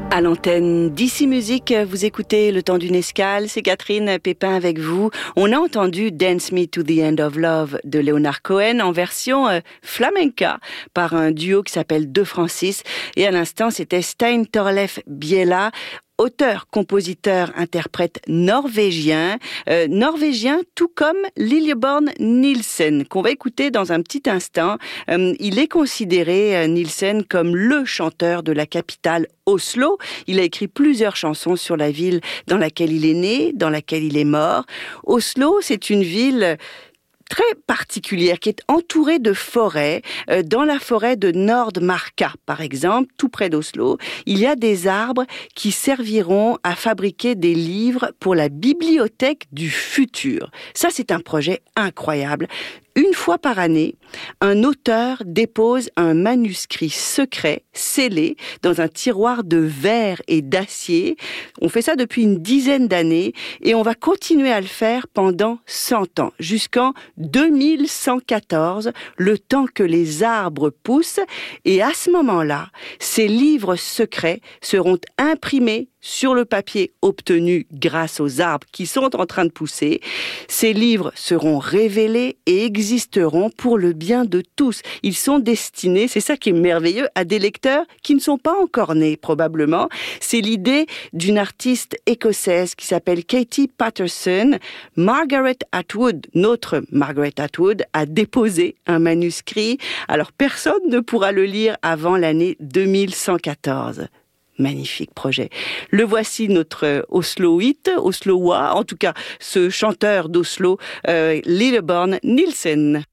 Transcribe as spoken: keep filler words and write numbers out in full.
À l'antenne d'Ici Musique, vous écoutez Le Temps d'une escale, c'est Catherine Pépin avec vous. On a entendu Dance Me to the End of Love de Leonard Cohen en version euh, flamenca par un duo qui s'appelle De Francis. Et à l'instant, c'était Stein Torleif Biela, auteur, compositeur, interprète norvégien, euh, norvégien tout comme Lilleborn Nielsen, qu'on va écouter dans un petit instant. Euh, il est considéré, euh, Nielsen, comme le chanteur de la capitale Oslo. Il a écrit plusieurs chansons sur la ville dans laquelle il est né, dans laquelle il est mort. Oslo, c'est une ville très particulière, qui est entourée de forêts. Euh, dans la forêt de Nordmarka, par exemple, tout près d'Oslo, il y a des arbres qui serviront à fabriquer des livres pour la bibliothèque du futur. Ça, c'est un projet incroyable. Une fois par année, un auteur dépose un manuscrit secret, scellé, dans un tiroir de verre et d'acier. On fait ça depuis une dizaine d'années et on va continuer à le faire pendant cent ans, jusqu'en deux mille cent quatorze, le temps que les arbres poussent. Et à ce moment-là, ces livres secrets seront imprimés sur le papier obtenu grâce aux arbres qui sont en train de pousser. Ces livres seront révélés et existeront pour le bien de tous. Ils sont destinés, c'est ça qui est merveilleux, à des lecteurs qui ne sont pas encore nés, probablement. C'est l'idée d'une artiste écossaise qui s'appelle Katie Patterson. Margaret Atwood, notre Margaret Atwood, a déposé un manuscrit. Alors, personne ne pourra le lire avant l'année deux mille cent quatorze. Magnifique projet. Le voici, notre Osloite, Osloa, en tout cas ce chanteur d'Oslo, euh, Lilleborn Nielsen.